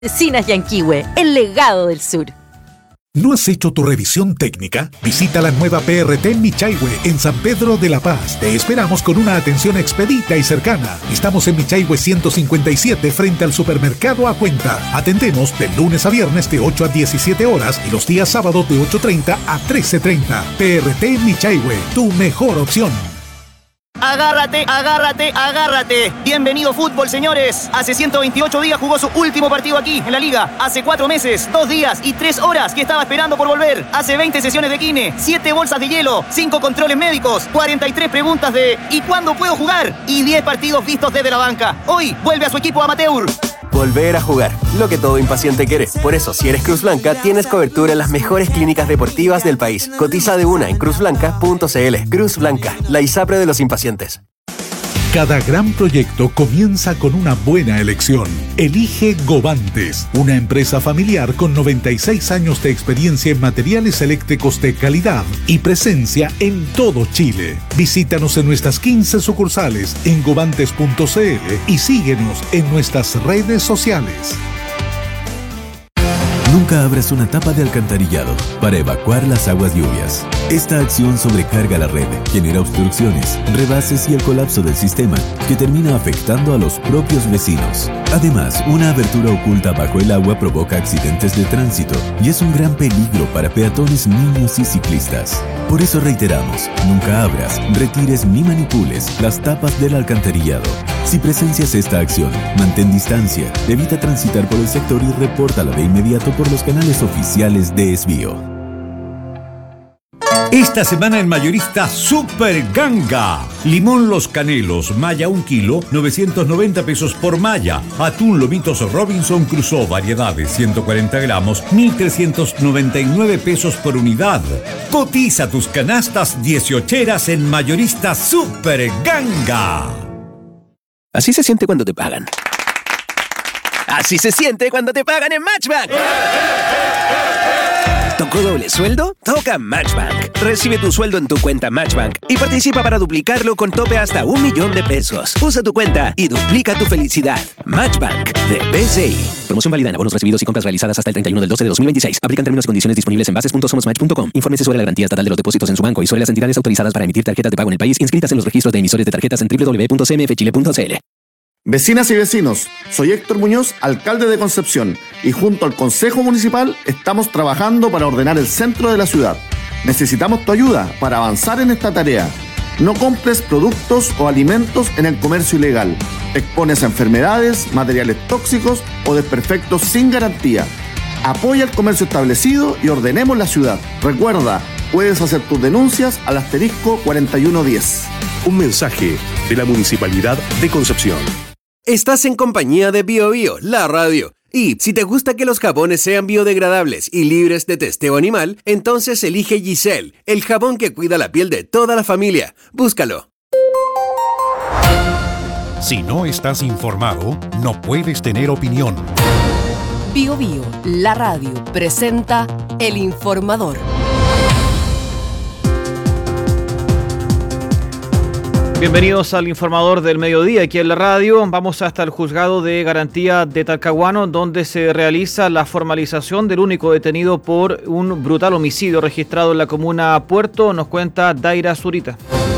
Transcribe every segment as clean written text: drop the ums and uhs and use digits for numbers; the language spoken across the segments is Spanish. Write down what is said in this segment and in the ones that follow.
Cocinas Yanquihue, el legado del sur. ¿No has hecho tu revisión técnica? Visita la nueva PRT Michaihue en San Pedro de la Paz. Te esperamos con una atención expedita y cercana. Estamos en Michaihue 157 frente al supermercado A Cuenta. Atendemos de lunes a viernes de 8 a 17 horas y los días sábados de 8:30 a 13:30. PRT Michaihue, tu mejor opción. Agárrate, agárrate, agárrate. Bienvenido fútbol, señores. Hace 128 días jugó su último partido aquí, en la Liga. Hace 4 meses, 2 días y 3 horas que estaba esperando por volver. Hace 20 sesiones de kine, 7 bolsas de hielo, 5 controles médicos, 43 preguntas de ¿y cuándo puedo jugar? Y 10 partidos vistos desde la banca. Hoy vuelve a su equipo amateur. Volver a jugar, lo que todo impaciente quiere. Por eso, si eres Cruz Blanca, tienes cobertura en las mejores clínicas deportivas del país. Cotiza de una en cruzblanca.cl. Cruz Blanca, la ISAPRE de los impacientes. Cada gran proyecto comienza con una buena elección. Elige Govantes, una empresa familiar con 96 años de experiencia en materiales eléctricos de calidad y presencia en todo Chile. Visítanos en nuestras 15 sucursales en govantes.cl y síguenos en nuestras redes sociales. Nunca abras una tapa de alcantarillado para evacuar las aguas lluvias. Esta acción sobrecarga la red, genera obstrucciones, rebases y el colapso del sistema, que termina afectando a los propios vecinos. Además, una abertura oculta bajo el agua provoca accidentes de tránsito y es un gran peligro para peatones, niños y ciclistas. Por eso reiteramos, nunca abras, retires ni manipules las tapas del alcantarillado. Si presencias esta acción, mantén distancia, evita transitar por el sector y repórtala de inmediato por los canales oficiales de Esbio. Esta semana en Mayorista Super Ganga. Limón Los Canelos, malla 1 kilo, 990 pesos por malla. Atún Lomitos Robinson Crusoe, variedades 140 gramos, 1.399 pesos por unidad. Cotiza tus canastas 18eras en Mayorista Super Ganga. Así se siente cuando te pagan. Así se siente cuando te pagan en Matchbank. ¿Tocó doble sueldo? Toca Matchbank. Recibe tu sueldo en tu cuenta Matchbank y participa para duplicarlo con tope hasta 1 millón de pesos. Usa tu cuenta y duplica tu felicidad. Matchbank de BCI. Promoción válida en abonos recibidos y compras realizadas hasta el 31/12/2026. Aplican términos y condiciones disponibles en bases.somosmatch.com. Infórmese sobre la garantía estatal de los depósitos en su banco y sobre las entidades autorizadas para emitir tarjetas de pago en el país inscritas en los registros de emisores de tarjetas en www.cmfchile.cl. Vecinas y vecinos, soy Héctor Muñoz, alcalde de Concepción, y junto al Consejo Municipal estamos trabajando para ordenar el centro de la ciudad. Necesitamos tu ayuda para avanzar en esta tarea. No compres productos o alimentos en el comercio ilegal. Te expones a enfermedades, materiales tóxicos o desperfectos sin garantía. Apoya el comercio establecido y ordenemos la ciudad. Recuerda, puedes hacer tus denuncias al asterisco 4110. Un mensaje de la Municipalidad de Concepción. Estás en compañía de BioBio, la radio. Y si te gusta que los jabones sean biodegradables y libres de testeo animal, entonces elige Giselle, el jabón que cuida la piel de toda la familia. Búscalo. Si no estás informado, no puedes tener opinión. BioBio, la radio, presenta El Informador. Bienvenidos al Informador del Mediodía, aquí en la radio. Vamos hasta el Juzgado de Garantía de Talcahuano, donde se realiza la formalización del único detenido por un brutal homicidio registrado en la comuna Puerto. Nos cuenta Daira Zurita.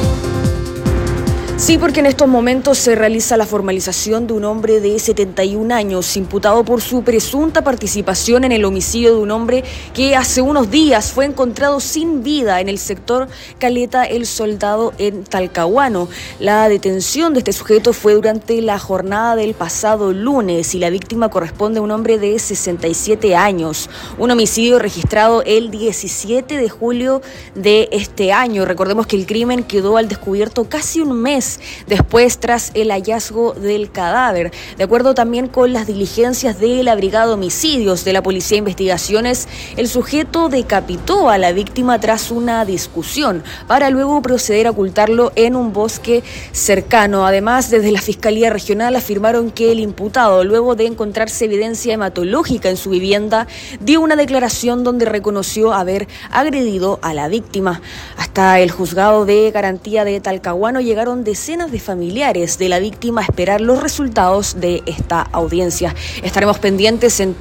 Sí, porque en estos momentos se realiza la formalización de un hombre de 71 años, imputado por su presunta participación en el homicidio de un hombre que hace unos días fue encontrado sin vida en el sector Caleta El Soldado en Talcahuano. La detención de este sujeto fue durante la jornada del pasado lunes y la víctima corresponde a un hombre de 67 años. Un homicidio registrado el 17 de julio de este año. Recordemos que el crimen quedó al descubierto casi un mes después tras el hallazgo del cadáver. De acuerdo también con las diligencias de la Brigada de Homicidios de la Policía de Investigaciones, el sujeto decapitó a la víctima tras una discusión para luego proceder a ocultarlo en un bosque cercano. Además, desde la Fiscalía Regional afirmaron que el imputado, luego de encontrarse evidencia hematológica en su vivienda, dio una declaración donde reconoció haber agredido a la víctima. Hasta el Juzgado de Garantía de Talcahuano llegaron decenas de familiares de la víctima a esperar los resultados de esta audiencia. Estaremos pendientes en